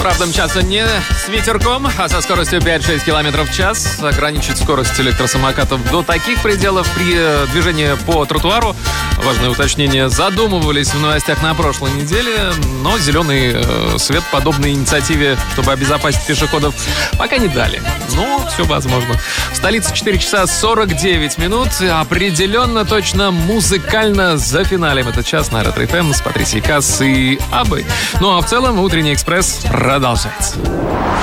Правда, мчаться не с ветерком, а со скоростью 5-6 км в час. Ограничить скорость электросамокатов до таких пределов при движении по тротуару, важное уточнение, задумывались в новостях на прошлой неделе, но зеленый свет подобной инициативе, чтобы обезопасить пешеходов, пока не дали. Но все возможно. В столице 4 часа 49 минут. Определенно, точно, музыкально зафиналим этот час на Ретро-ФМ с Патрисией Касс и Аббой. Ну а в целом утренний экспресс продолжается.